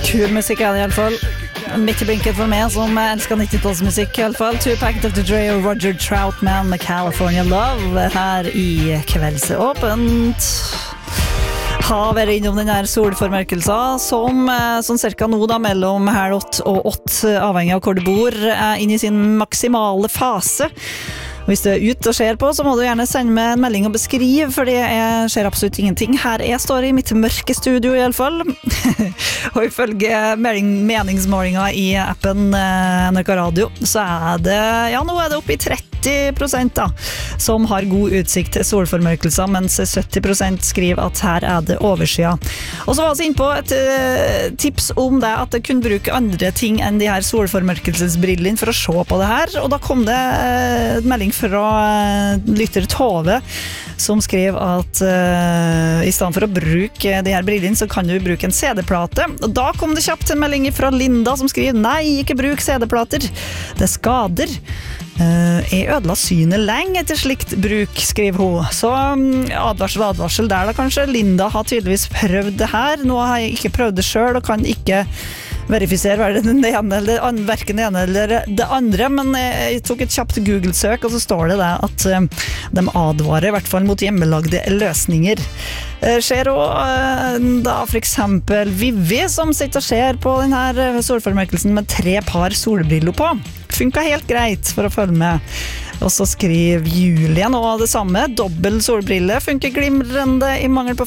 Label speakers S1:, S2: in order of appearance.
S1: Kul musikk det I alle fall. Midt I blinket for meg som elsker 90-tallsmusikk I alle fall. Tupac, Dr. Dre og Roger Troutman med California Love her I Kveldsåpent. Har vært innom den her solformørkelsen som sånn cirka nå da mellom 7:30 og 8 avhengig av hvor du bor inne I sin maksimale fase. Hvis du ute og ser på, så må du gjerne sende meg en melding og beskrive, for det skjer absolutt ingenting. Her står I mitt mørke studio I alle fall. Og ifølge meningsmålinger I appen NRK Radio, så det, ja, nå det oppe I 30% da, som har god utsikt til solformørkelser, mens 70% skriver at her det overskyet. Og så var vi inne på et tips om det, at det kunne bruke andre ting enn de her solformørkelsesbrillene for å se på det her, og da kom det et melding fra lytter Tove som skrev at I stedet for å bruke de her brillene så kan du bruke en CD-plate og da kom det kjapt en melding fra Linda som skriver nei, ikke bruk CD-plater det skader Jeg ødela synet lenge etter slikt bruk, skriver hun. Så advarsel der da kanskje. Linda har tydeligvis prøvd det her. Nå har jeg ikke prøvd det selv og kan ikke verifisere hverken det ene eller det andre, men jeg tok et kjapt Google-søk, og så står det at de advarer I hvert fall mot hjemmelagde løsninger. Skjer også da for eksempel Vivi som sitter og ser på denne solformørkelsen med 3 par solbriller på. Funker helt greit for å følge med. Og så skriver Julian også det samme. Dobbel solbrille funker glimrende I mangel på